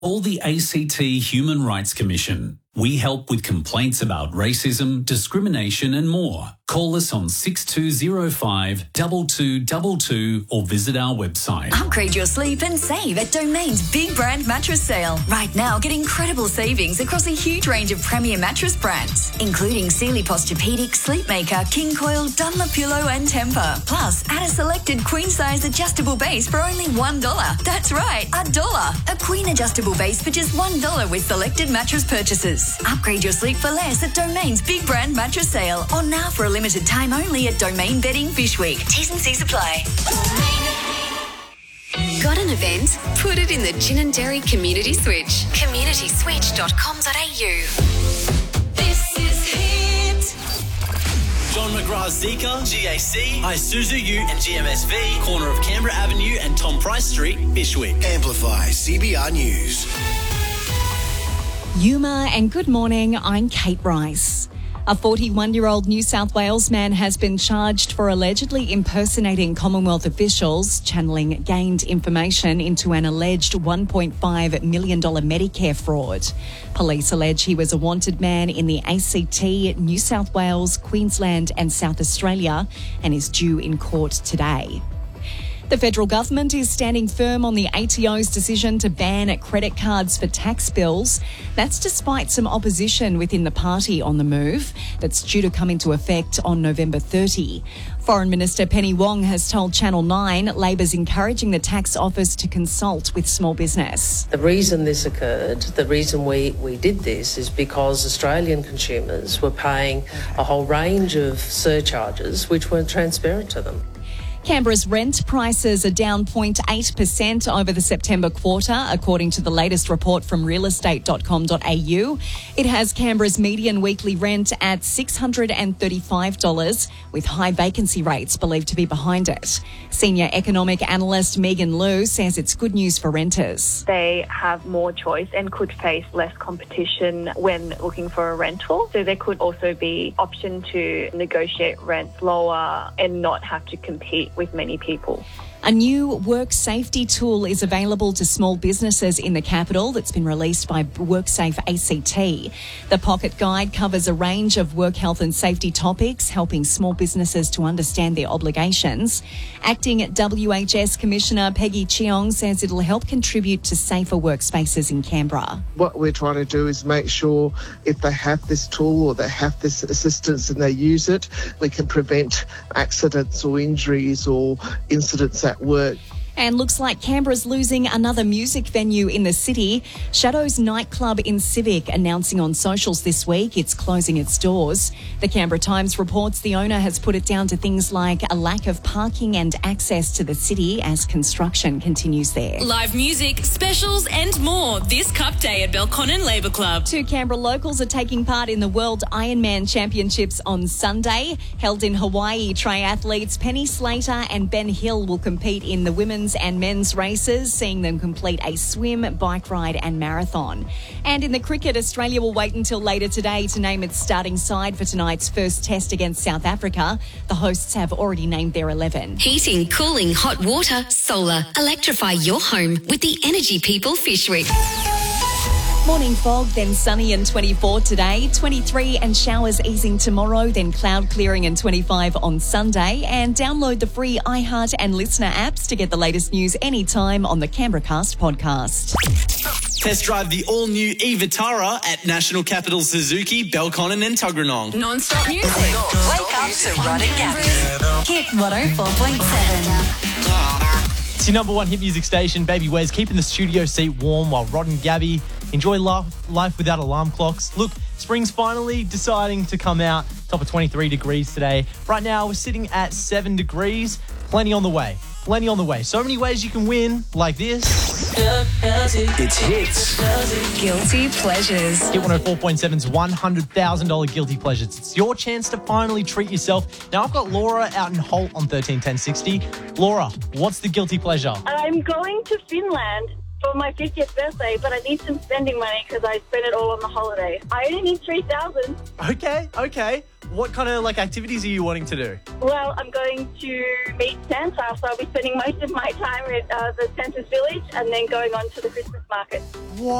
Call the ACT Human Rights Commission. We help with complaints about racism, discrimination and more. Call us on 6205 2222 or visit our website. Upgrade your sleep and save at Domain's Big Brand Mattress Sale. Right now, get incredible savings across a huge range of premier mattress brands, including Sealy Posturepedic, Sleepmaker, King Coil, Dunlopillow and Tempur. Plus, add a selected queen-size adjustable base for only $1. That's right, $1. A queen adjustable base for just $1 with selected mattress purchases. Upgrade your sleep for less at Domain's Big Brand Mattress Sale, or now for a limited time only at Domain Bedding Fish Week. T's and C's apply. Got an event? Put it in the Gin and Dairy Community Switch. communityswitch.com.au. This is Hit. John McGrath's Zika, GAC, Isuzu U and GMSV, corner of Canberra Avenue and Tom Price Street, Bishwick. Amplify CBR News. Yuma and good morning, I'm Kate Rice. A 41-year-old New South Wales man has been charged for allegedly impersonating Commonwealth officials, channeling gained information into an alleged $1.5 million Medicare fraud. Police allege he was a wanted man in the ACT, New South Wales, Queensland and South Australia and is due in court today. The federal government is standing firm on the ATO's decision to ban credit cards for tax bills. That's despite some opposition within the party on the move that's due to come into effect on November 30. Foreign Minister Penny Wong has told Channel 9 Labor's encouraging the tax office to consult with small business. The reason this occurred, the reason we did this is because Australian consumers were paying a whole range of surcharges which weren't transparent to them. Canberra's rent prices are down 0.8% over the September quarter, according to the latest report from realestate.com.au. It has Canberra's median weekly rent at $635, with high vacancy rates believed to be behind it. Senior economic analyst Megan Liu says it's good news for renters. They have more choice and could face less competition when looking for a rental. So there could also be option to negotiate rents lower and not have to compete with many people. A new work safety tool is available to small businesses in the capital that's been released by WorkSafe ACT. The Pocket Guide covers a range of work health and safety topics, helping small businesses to understand their obligations. Acting WHS Commissioner Peggy Cheong says it'll help contribute to safer workspaces in Canberra. What we're trying to do is make sure if they have this tool or they have this assistance and they use it, we can prevent accidents or injuries or incidents at work. And looks like Canberra's losing another music venue in the city. Shadows nightclub in Civic announcing on socials this week it's closing its doors. The Canberra Times reports the owner has put it down to things like a lack of parking and access to the city as construction continues there. Live music, specials and more this Cup Day at Belconnen Labour Club. 2 Canberra locals are taking part in the World Ironman Championships on Sunday. Held in Hawaii, triathletes Penny Slater and Ben Hill will compete in the women's and men's races, seeing them complete a swim, bike ride and marathon. And in the cricket, Australia will wait until later today to name its starting side for tonight's first test against South Africa. The hosts have already named their 11. Heating, cooling, hot water, solar. Electrify your home with the Energy People Fish Week. Morning fog, then sunny and 24 today, 23 and showers easing tomorrow, then cloud clearing and 25 on Sunday. And download the free iHeart and Listener apps to get the latest news anytime on the Canberra Cast podcast. Test drive the all-new e-Vitara at National Capital Suzuki, Belconnen and Tuggeranong. Non-stop music. Wake up to Rod and Gabby. Hit 104.7. It's your number one hit music station, Baby Wes, keeping the studio seat warm while Rod and Gabby enjoy life without alarm clocks. Look, spring's finally deciding to come out. Top of 23 degrees today. Right now, we're sitting at 7 degrees. Plenty on the way. Plenty on the way. So many ways you can win, like this. It's Hits. Guilty Pleasures. Hit 104.7's $100,000 Guilty Pleasures. It's your chance to finally treat yourself. Now, I've got Laura out in Holt on 131060. Laura, what's the Guilty Pleasure? I'm going to Finland for my 50th birthday, but I need some spending money because I spent it all on the holiday. I only need $3,000. Okay. What kind of activities are you wanting to do? Well, I'm going to meet Santa, so I'll be spending most of my time at the Santa's Village and then going on to the Christmas market.